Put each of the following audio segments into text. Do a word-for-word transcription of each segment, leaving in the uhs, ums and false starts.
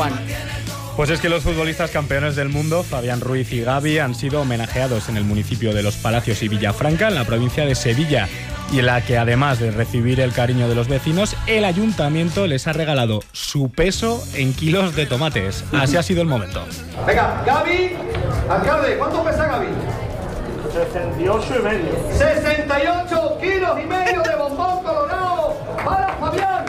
Juan. Pues es que los futbolistas campeones del mundo, Fabián Ruiz y Gavi, han sido homenajeados en el municipio de Los Palacios y Villafranca, en la provincia de Sevilla, y en la que, además de recibir el cariño de los vecinos, el ayuntamiento les ha regalado su peso en kilos de tomates. Así ha sido el momento. Venga, Gavi, alcalde, ¿cuánto pesa Gavi? sesenta y ocho y medio. sesenta y ocho kilos y medio de bombón colorado para Fabián.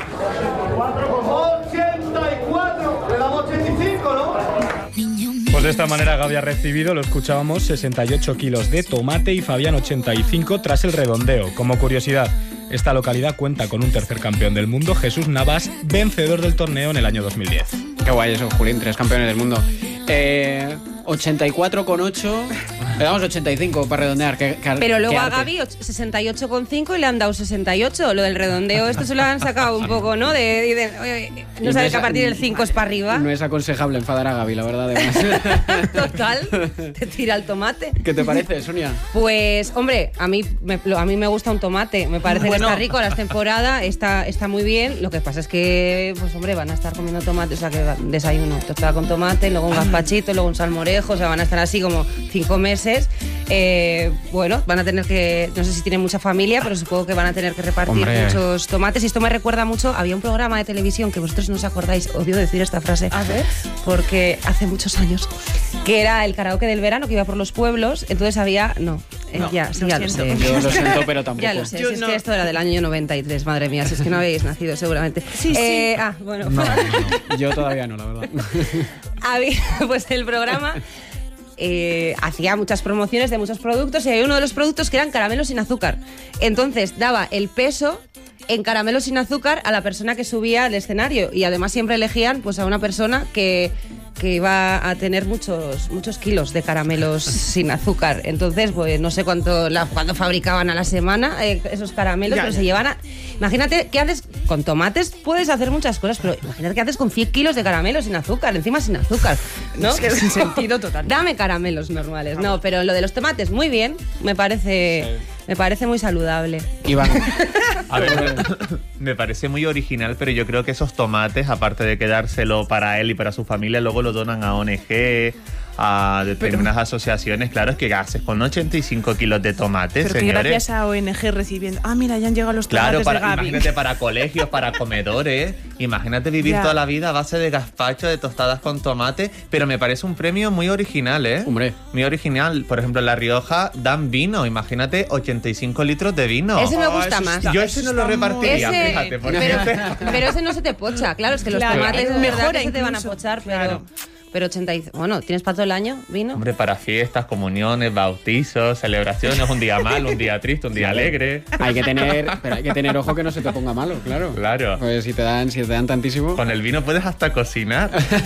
ochenta y cuatro. Le damos ochenta y cinco, ¿no? Pues de esta manera Gavi ha recibido, lo escuchábamos, sesenta y ocho kilos de tomate y Fabián ochenta y cinco tras el redondeo. Como curiosidad, esta localidad cuenta con un tercer campeón del mundo, Jesús Navas, vencedor del torneo en el año dos mil diez. Qué guay eso, Julián, tres campeones del mundo. Eh, ochenta y cuatro coma ocho, le damos ochenta y cinco para redondear. Que, que, Pero luego a arte. Gavi sesenta y ocho coma cinco y le han dado sesenta y ocho. Lo del redondeo, esto se lo han sacado un poco, ¿no? De, de, de oye, no Y sabes es, que a partir del cinco es para arriba. No es aconsejable enfadar a Gavi, la verdad, además. Total, te tira el tomate. ¿Qué te parece, Sonia? Pues, hombre, a mí me, a mí me gusta un tomate. Me parece Bueno. que está rico, ahora es temporada, está, está muy bien. Lo que pasa es que, pues hombre, van a estar comiendo tomate, o sea, que desayuno tostada con tomate, luego un gazpachito, luego un salmorejo, o sea, van a estar así como cinco meses. Eh, bueno, van a tener que, no sé si tienen mucha familia, pero supongo que van a tener que repartir Hombre. muchos tomates. Y esto me recuerda mucho, había un programa de televisión que vosotros no os acordáis, odio decir esta frase, A ver. porque hace muchos años, que era el karaoke del verano, que iba por los pueblos, entonces había, no, eh, No, ya, sí, lo ya lo siento. sé. Yo lo siento, pero tampoco. Ya lo sé, Yo si es no. que esto era del año noventa y tres, madre mía, si es que no habéis nacido seguramente. Sí, Eh, sí. Ah, bueno. No, no. Yo todavía no, la verdad. Había, pues el programa eh, hacía muchas promociones de muchos productos y había uno de los productos que eran caramelos sin azúcar. Entonces daba el peso en caramelos sin azúcar a la persona que subía al escenario y además siempre elegían pues a una persona que que iba a tener muchos muchos kilos de caramelos sin azúcar. Entonces, pues no sé cuánto la, cuánto fabricaban a la semana eh, esos caramelos, Ya, pero ya. se llevan a... Imagínate, ¿qué haces? Con tomates puedes hacer muchas cosas, pero imagínate qué haces con cien kilos de caramelos sin azúcar, encima sin azúcar, ¿no? Es que sin sentido total. Dame caramelos normales. No, pero lo de los tomates, muy bien, me parece... Me parece muy saludable. Iván. A ver, me parece muy original, pero yo creo que esos tomates, aparte de quedárselo para él y para su familia, luego lo donan a O N G, a determinadas pero, asociaciones. Claro, es que haces con ochenta y cinco kilos de tomates, pero señores. que gracias a O N G recibiendo... Ah, mira, ya han llegado los tomates Claro, para, de Gavi. imagínate para colegios, para comedores. Imagínate vivir Ya. toda la vida a base de gazpacho, de tostadas con tomate. Pero me parece un premio muy original, ¿eh? Hombre. Muy original. Por ejemplo, en La Rioja dan vino. Imagínate ochenta y cinco litros de vino. Ese me Oh, gusta eso más. está- Yo eso ese no lo está muy- repartiría, Ese- fíjate. Porque pero, pero ese no se te pocha, claro, es que los Claro, tomates es mejora verdad que se te van a incluso, pochar, pero, claro. pero ochenta y... Bueno, ¿tienes para todo el año vino? Hombre, para fiestas, comuniones, bautizos, celebraciones, un día malo, un día triste, un día alegre. Hay que tener, pero hay que tener ojo que no se te ponga malo, claro. Claro. Pues si te dan, si te dan tantísimo. Con el vino puedes hasta cocinar.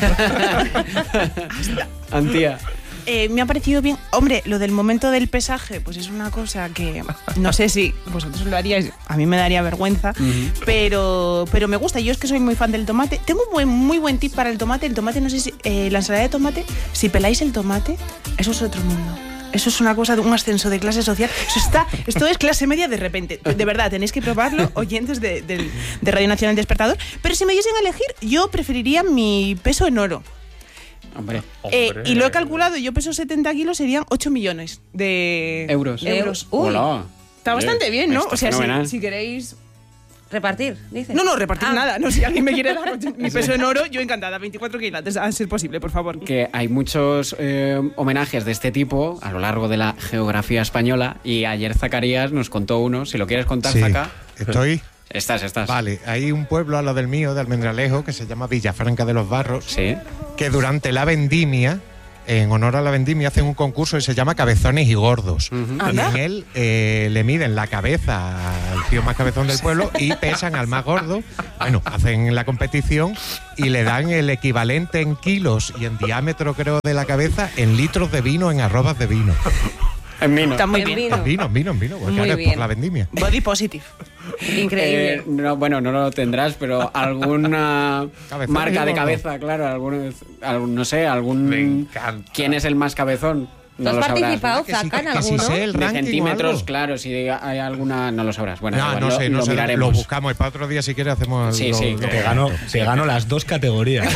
Antía. Eh, me ha parecido bien. Hombre, lo del momento del pesaje, pues es una cosa que no sé si vosotros lo haríais, a mí me daría vergüenza, Uh-huh. pero, pero me gusta. Yo es que soy muy fan del tomate. Tengo un buen, muy buen tip para el tomate. El tomate, no sé si. Eh, la ensalada de tomate, si peláis el tomate, eso es otro mundo. Eso es una cosa de un ascenso de clase social. Eso está, esto es clase media de repente. De verdad, tenéis que probarlo, oyentes de, de, de Radio Nacional Despertador. Pero si me diesen a elegir, yo preferiría mi peso en oro. Hombre. Eh, Hombre. y lo he calculado, yo peso setenta kilos, serían ocho millones de Euros. euros. Uy. Hola. Está bastante bien, ¿no? Está O sea, si, fenomenal. si queréis... Repartir, dices. No, no, repartir Ah. nada. No, si alguien me quiere dar mi peso en oro, yo encantada. veinticuatro quilates, a ser posible, por favor. Que hay muchos eh, homenajes de este tipo a lo largo de la geografía española y ayer Zacarías nos contó uno. Si lo quieres contar, Sí, Zaca. estoy. Estás, estás. Vale, hay un pueblo a lo del mío, de Almendralejo, que se llama Villafranca de los Barros, Sí. que durante la vendimia, en honor a la vendimia, hacen un concurso que se llama Cabezones y Gordos. Ujú. Y Anda. en él eh, le miden la cabeza al tío más cabezón del pueblo y pesan al más gordo. Bueno, hacen la competición y le dan el equivalente en kilos y en diámetro, creo, de la cabeza en litros de vino, en arrobas de vino. En vino. Está muy En bien. vino. En vino, en vino, en vino, porque Muy ahora es bien. por la vendimia. Body positive. Increíble. Eh, no, bueno, no lo tendrás, pero alguna Cabezón marca y de gordo. cabeza, claro, algún, algún- no sé, algún... Me encanta. ¿Quién es el más cabezón? No ¿Tú lo has sabrás, participado, ¿no? Que sí, Zaka, en que sí alguno? sé el De ranking o centímetros, algo. claro, si hay alguna, no lo sabrás. Bueno, No, igual, no lo, sé, no lo sé, miraremos. lo buscamos. Y para otro día, si quieres, hacemos Sí, lo- sí, lo- que Te gano, te gano las dos categorías.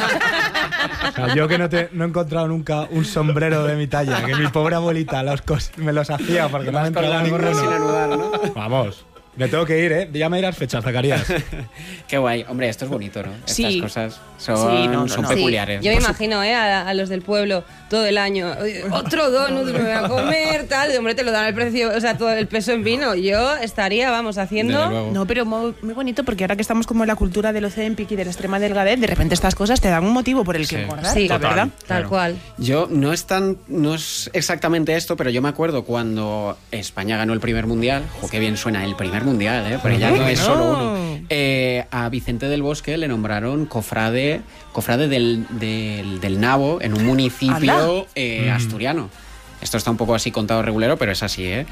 O sea, yo que no, te, no he encontrado nunca un sombrero de mi talla, que mi pobre abuelita los cos- me los hacía porque no me Vas con entraba la gorra sin ninguno. anudar, ¿no? Vamos, me tengo que ir, ¿eh? Ya me dirás fechas, Zacarías. Qué guay. Hombre, esto es bonito, ¿no? Estas Sí. cosas son, Sí, no, no, son no. Sí, peculiares. yo me Por su- imagino, ¿eh? A, a los del pueblo todo el año. Oye, otro donut me voy a comer, tal. Hombre, te lo dan el precio, o sea, todo el peso en vino. Yo estaría, vamos, Desde haciendo. luego. No, pero muy, muy bonito porque ahora que estamos como en la cultura del Ozempic y de la extrema delgadez, de repente estas cosas te dan un motivo por el que Sí. engordar, Sí, la total. verdad. Tal Claro. cual. Yo no es tan, no es exactamente esto, pero yo me acuerdo cuando España ganó el primer mundial. Jo, qué bien suena el primer mundial, ¿eh? Pero ya no es solo uno. Eh, a Vicente del Bosque le nombraron cofrade, cofrade del, del, del Nabo en un municipio eh, asturiano. Esto está un poco así contado regulero, pero es así, ¿eh?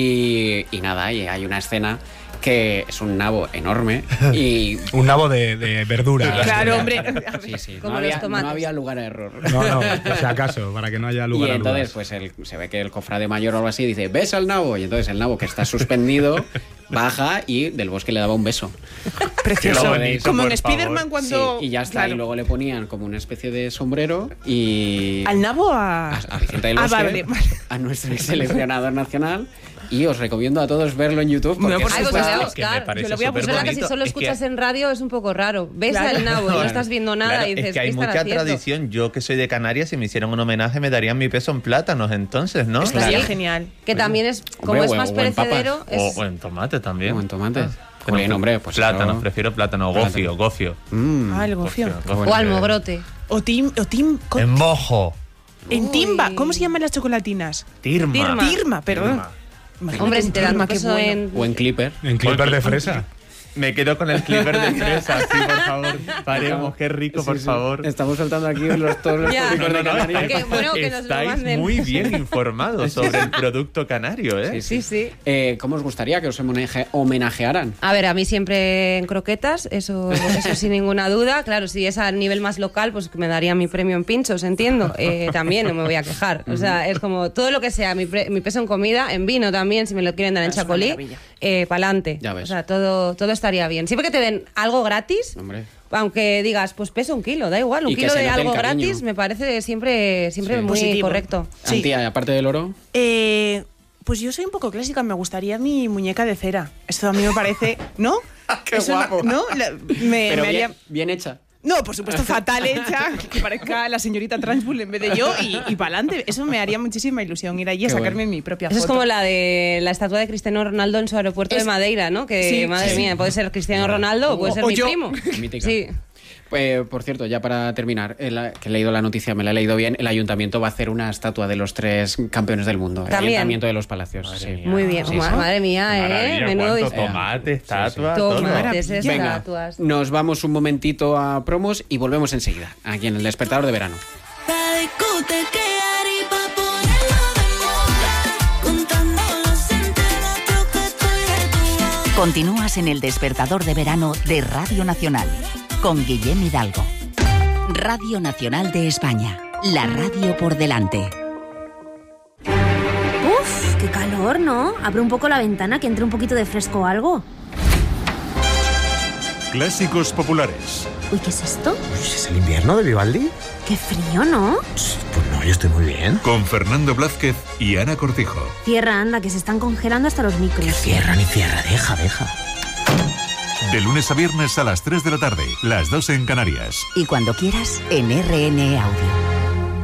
Y, y nada, y hay una escena que es un nabo enorme y... Un nabo de, de verdura. Claro, hombre. Sí, sí, Como no, los había, tomates. no había lugar a error. No, no, por si acaso, para que no haya Y lugar a entonces, dudas. pues el- se ve que el cofrade mayor o algo así dice, ¿ves al nabo? Y entonces el nabo, que está suspendido, baja y Del Bosque le daba un beso. Precioso. Qué bonito, Como en por Spider-Man favor. cuando. Sí, y ya está. Claro. Y luego le ponían como una especie de sombrero y... ¿Al nabo o a.? a, a Vicente del Ah, Bosque, vale, vale. a nuestro seleccionador nacional. Y os recomiendo a todos verlo en YouTube porque No, por es Ay, pues supuesto. lo voy a Es que me buscar. parece Yo lo voy a Es súper verdad que si bonito. solo Es que- escuchas en radio es un poco raro. Ves Claro. al nabo y no Claro. estás viendo nada Claro, y dices, es que hay ¿qué estará mucha haciendo? tradición. Yo que soy de Canarias, si me hicieran un homenaje me darían mi peso en plátanos entonces, ¿no? Estaría Sí. genial. Que también es, como Hombre, es o- más o en papas. perecedero, es... O, o en tomate también. O en tomate. Ah, Jolín, pero hombre, pues plátanos, eso- prefiero plátano. Plátano. Gofio, gofio. Mm. Ah, el gofio. Gofio, bueno. o almogrote. O Tim. O tim co- En mojo. en Uy. timba. ¿Cómo se llaman las chocolatinas? Tirma. Tirma. Tirma, perdón. Tirma. Imagínate Hombre, un si te dan tirma, un qué beso bueno. en... O en Clipper. En clipper de fresa. Me quedo con el clipper de fresa, sí, por favor. Paremos, qué rico, por Sí, sí. favor. Estamos soltando aquí los, todos los Ya. tópicos No, de no, no, Canarias. que- bueno, que nos lo Estáis manden. muy bien informados sobre el producto canario, ¿eh? Sí, sí. Eh, ¿Cómo os gustaría que os homenaje- homenajearan? A ver, a mí siempre en croquetas, eso, eso sin ninguna duda. Claro, si es a nivel más local, pues me daría mi premio en pinchos, entiendo. Eh, también no me voy a quejar. O sea, es como todo lo que sea, mi, pre- mi peso en comida, en vino también, si me lo quieren dar en Es una chacolí, maravilla. eh, pa'lante. Ya ves. O sea, todo, todo estaría bien. Siempre que te den algo gratis, Hombre. aunque digas, pues peso un kilo, da igual, un Y que kilo se de note el algo cariño. gratis me parece siempre, siempre Sí. muy Positivo. correcto. Sí. Antía, aparte del oro, Eh, pues yo soy un poco clásica, me gustaría mi muñeca de cera. Esto a mí me parece, ¿no? ¡Qué Eso no- guapo! ¿No? La- me, pero me haría- bien, bien hecha. No, por supuesto, fatal hecha, que parezca la señorita Transbull en vez de yo y, y para adelante. Eso me haría muchísima ilusión, ir allí a Qué sacarme bueno. mi propia Eso foto. es como la de la estatua de Cristiano Ronaldo en su aeropuerto Es- de Madeira, ¿no? Que, Sí, madre sí. mía, puede ser Cristiano Ronaldo o puede O- ser o mi yo. primo. Mítica. Sí. Pues, por cierto, ya para terminar, el- que he leído la noticia, me la he leído bien, el ayuntamiento va a hacer una estatua de los tres campeones del mundo. El También. ayuntamiento de los palacios. sí. Muy bien. Sí, Ma- sí. Madre mía, ¿eh? Maravilla, Menudo cuánto disco. tomate, estatua, todo. Tomates, Venga, estatuas. nos vamos un momentito a promos y volvemos enseguida, aquí en el Despertador de Verano. La discote que haré pa' ponerlo de moda. Contándolos enteros, creo que estoy de tu boca. Continúas en el Despertador de Verano de Radio Nacional con Guillem Hidalgo. Radio Nacional de España, la radio por delante. Uf, qué calor, ¿no? Abre un poco la ventana que entre un poquito de fresco o algo. Clásicos populares. Uy, ¿qué es esto? ¿Es el invierno de Vivaldi? Qué frío, ¿no? Pues no, yo estoy muy bien. Con Fernando Blázquez y Ana Cortijo. Cierra, anda, que se están congelando hasta los micros. Cierra ni cierra, deja, deja. De lunes a viernes a las tres de la tarde, las dos en Canarias. Y cuando quieras, en R N Audio.